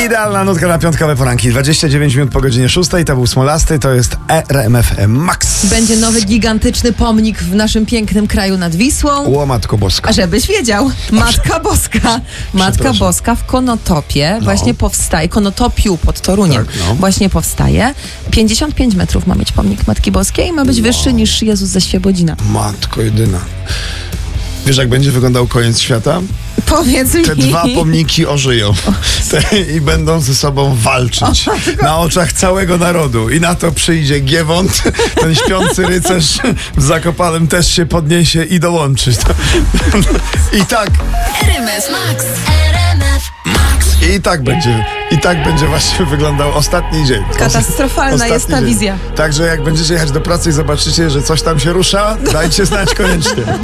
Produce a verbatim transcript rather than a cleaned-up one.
Idealna nutka na piątkowe poranki. dwadzieścia dziewięć minut po godzinie szóstej. To był Smolasty, to jest R M F Max. Będzie nowy gigantyczny pomnik w naszym pięknym kraju nad Wisłą. O Matko Boska. A żebyś wiedział, Matka Boska. Matka Boska w Konotopie No. właśnie powstaje. Konotopiu pod Toruniem Tak, no. właśnie powstaje. pięćdziesiąt pięć metrów ma mieć pomnik Matki Boskiej i ma być wyższy niż Jezus ze Świebodzina. Matko jedyna. Wiesz, jak będzie wyglądał koniec świata? Powiedz mi. Te dwa pomniki ożyją Te, i będą ze sobą walczyć na oczach całego narodu. I na to przyjdzie Giewont, ten śpiący rycerz w Zakopanem też się podniesie i dołączy. I tak. R M F Max. R M F Max. I tak będzie. I tak będzie właśnie wyglądał ostatni dzień. Katastrofalna Ostatni jest ta dzień. wizja. Także jak będziecie jechać do pracy i zobaczycie, że coś tam się rusza, dajcie znać koniecznie.